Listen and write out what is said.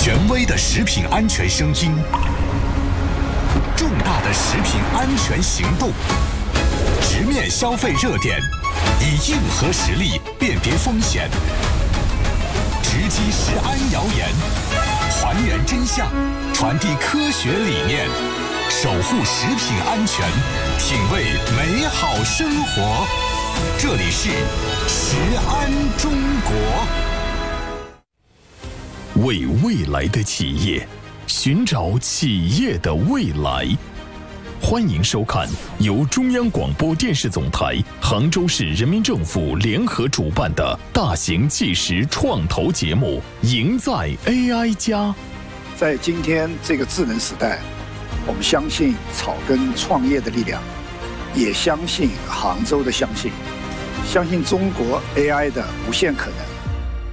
权威的食品安全声音，重大的食品安全行动，直面消费热点，以硬核实力辨别风险，直击食安谣言，还原真相，传递科学理念，守护食品安全，品味美好生活。这里是食安中国。为未来的企业寻找企业的未来。欢迎收看由中央广播电视总台、杭州市人民政府联合主办的大型纪实创投节目《赢在 AI 家》。 在今天这个智能时代，我们相信草根创业的力量，也相信杭州的相信中国 AI 的无限可能。